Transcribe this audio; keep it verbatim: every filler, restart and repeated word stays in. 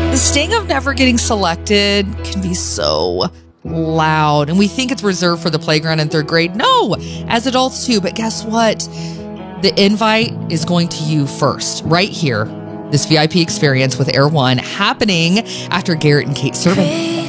The sting of never getting selected can be so loud, and we think it's reserved for the playground in third grade. No, as adults too. But guess what? The invite is going to you first, right here. This V I P experience with Air One happening after Garrett and Kate Serban.